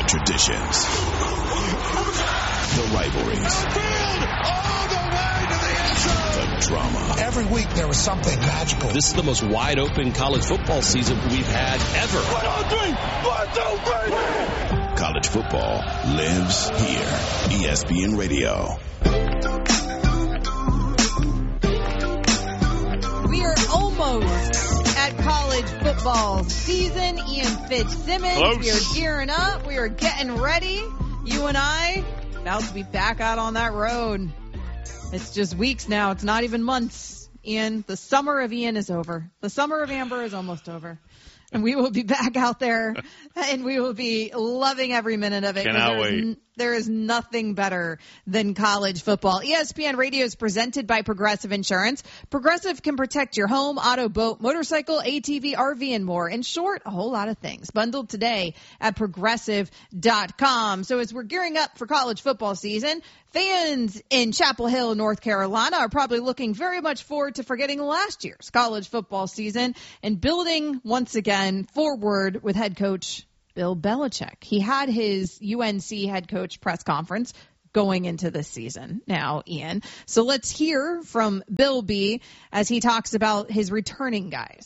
The traditions. The rivalries. All the way to the end zone. The drama. Every week there was something magical. This is the most wide-open college football season we've had ever. 1, 2, 3. College football lives here. ESPN Radio. We are almost at college football season. Ian Fitzsimmons. Close. We are gearing up. We are getting ready. You and I about to be back out on that road. It's just weeks now. It's not even months. Ian, the summer of Ian is over. The summer of Amber is almost over. And we will be back out there, and we will be loving every minute of it. Cannot wait. There is nothing better than college football. ESPN Radio is presented by Progressive Insurance. Progressive can protect your home, auto, boat, motorcycle, ATV, RV, and more. In short, a whole lot of things. Bundled today at Progressive.com. So as we're gearing up for college football season, fans in Chapel Hill, North Carolina are probably looking very much forward to forgetting last year's college football season and building once again forward with head coach Bill Belichick. He had his UNC head coach press conference going into this season now, Ian. So let's hear from Bill B. as he talks about his returning guys.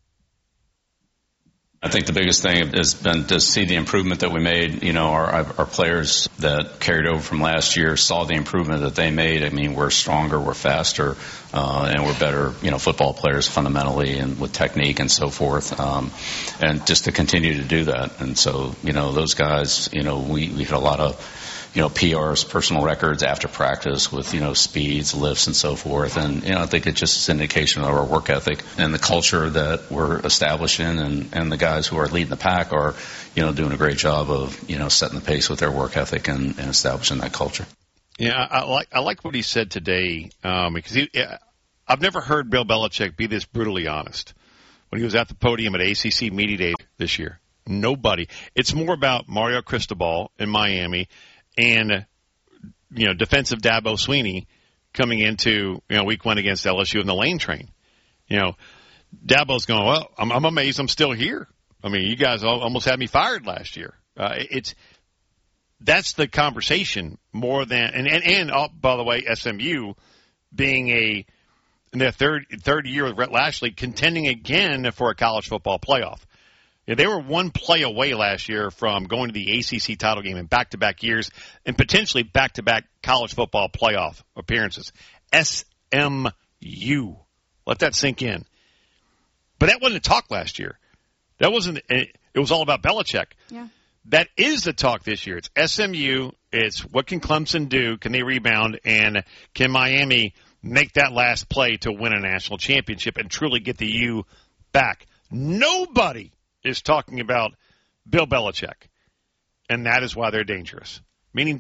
I think the biggest thing has been to see the improvement that we made. You know, our players that carried over from last year saw the improvement that they made. I mean, we're stronger, we're faster, and we're better, football players fundamentally and with technique and so forth. And just to continue to do that. And so, those guys, we had a lot of, PRs, personal records after practice with, speeds, lifts, and so forth. And, I think it's just an indication of our work ethic and the culture that we're establishing, and the guys who are leading the pack are, doing a great job of, setting the pace with their work ethic and establishing that culture. Yeah, I like what he said today, because I've never heard Bill Belichick be this brutally honest when he was at the podium at ACC Media Day this year. Nobody. It's more about Mario Cristobal in Miami and, defensive Dabo Swinney coming into, week one against LSU in the lane train. Dabo's going, well, I'm amazed I'm still here. I mean, you guys almost had me fired last year. That's the conversation more than, and by the way, SMU being in their third year with Rhett Lashley, contending again for a college football playoff. Yeah, they were one play away last year from going to the ACC title game in back-to-back years and potentially back-to-back college football playoff appearances. SMU. Let that sink in. But that wasn't the talk last year. That wasn't. It was all about Belichick. Yeah. That is the talk this year. It's SMU. It's what can Clemson do? Can they rebound? And can Miami make that last play to win a national championship and truly get the U back? Nobody is talking about Bill Belichick, and that is why they're dangerous. Meaning,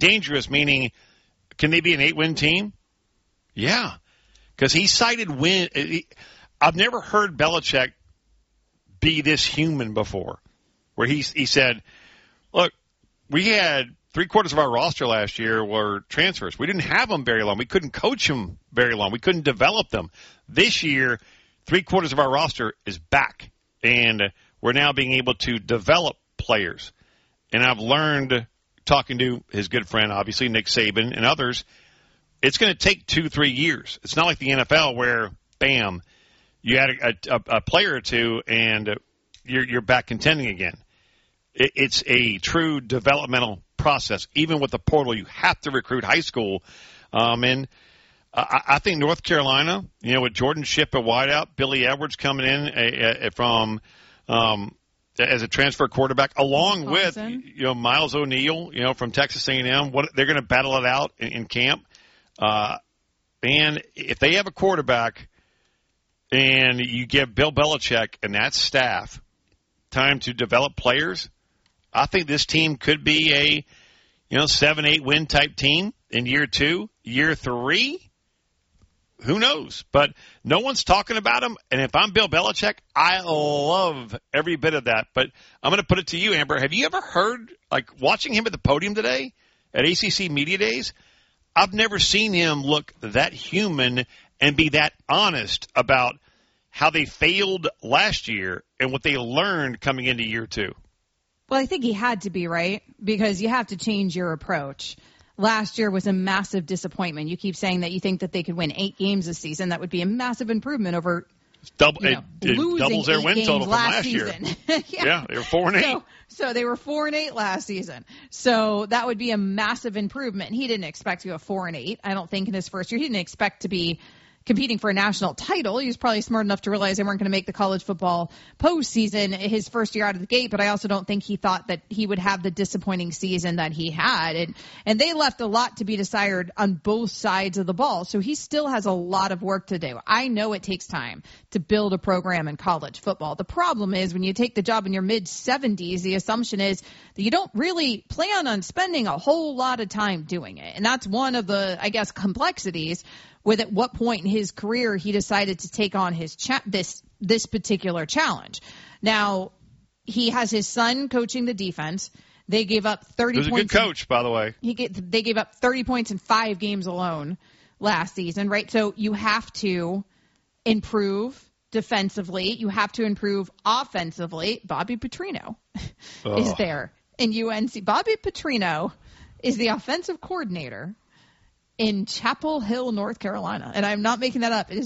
can they be an 8-win team? Yeah, because he cited win. I've never heard Belichick be this human before, where he said, look, we had 3/4 of our roster last year were transfers. We didn't have them very long. We couldn't coach them very long. We couldn't develop them. This year, 3/4 of our roster is back, and we're now being able to develop players. And I've learned, talking to his good friend, obviously, Nick Saban and others, it's going to take 2-3 years. It's not like the NFL where, bam, you add a player or two and you're back contending again. It's a true developmental process. Even with the portal, you have to recruit high school. And I think North Carolina, with Jordan Shipp at wideout, Billy Edwards coming in from as a transfer quarterback, along with Miles O'Neill, from Texas A&M. They're going to battle it out in camp. And if they have a quarterback and you give Bill Belichick and that staff time to develop players, I think this team could be a 7-8 win type team in year 2. Year 3, who knows? But no one's talking about him. And if I'm Bill Belichick, I love every bit of that. But I'm going to put it to you, Amber. Have you ever heard, watching him at the podium today at ACC Media Days, I've never seen him look that human and be that honest about how they failed last year and what they learned coming into year 2. Well, I think he had to be, right? Because you have to change your approach. Last year was a massive disappointment. You keep saying that you think that they could win 8 games this season. That would be a massive improvement over it losing doubles their 8 win games total from last season. year. Yeah, they were 4-8. So they were 4-8 last season. So that would be a massive improvement. He didn't expect to go 4-8. I don't think in his first year. He didn't expect to be competing for a national title. He was probably smart enough to realize they weren't going to make the college football postseason his first year out of the gate, but I also don't think he thought that he would have the disappointing season that he had. And they left a lot to be desired on both sides of the ball, so he still has a lot of work to do. I know it takes time to build a program in college football. The problem is when you take the job in your mid-70s, the assumption is that you don't really plan on spending a whole lot of time doing it. And that's one of the, I guess, complexities with at what point in his career he decided to take on his this particular challenge. Now, he has his son coaching the defense. They gave up 30 points. He was a good coach, by the way. They gave up 30 points in 5 games alone last season, right? So you have to improve defensively. You have to improve offensively. Bobby Petrino is there in UNC. Bobby Petrino is the offensive coordinator in Chapel Hill, North Carolina. And I'm not making that up. It is